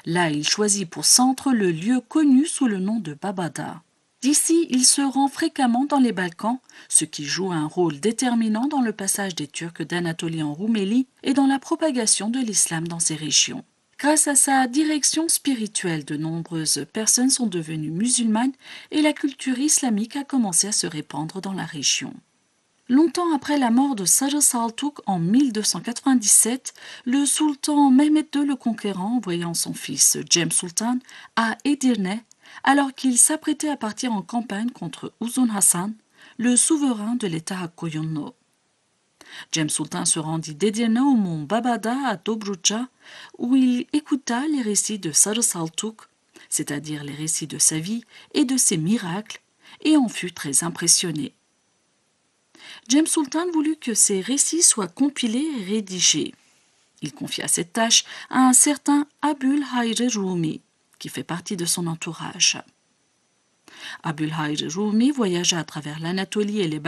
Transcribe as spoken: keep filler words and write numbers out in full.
Là, il choisit pour centre le lieu connu sous le nom de Babada. D'ici, il se rend fréquemment dans les Balkans, ce qui joue un rôle déterminant dans le passage des Turcs d'Anatolie en Roumélie et dans la propagation de l'islam dans ces régions. Grâce à sa direction spirituelle, de nombreuses personnes sont devenues musulmanes et la culture islamique a commencé à se répandre dans la région. Longtemps après la mort de Sage Saltuk en mille deux cent quatre-vingt-dix-sept, le sultan Mehmed deux le Conquérant, envoyant son fils Cem Sultan à Edirne, alors qu'il s'apprêtait à partir en campagne contre Uzun Hasan, le souverain de l'État à Koyunlu. Cem Sultan se rendit d'Edirne au mont Babada à Dobruja, où il écouta les récits de Sage Saltuk, c'est-à-dire les récits de sa vie et de ses miracles, et en fut très impressionné. Cem Sultan voulut que ces récits soient compilés et rédigés. Il confia cette tâche à un certain Abul Hayr Rumi, qui fait partie de son entourage. Abul Hayr Rumi voyagea à travers l'Anatolie et les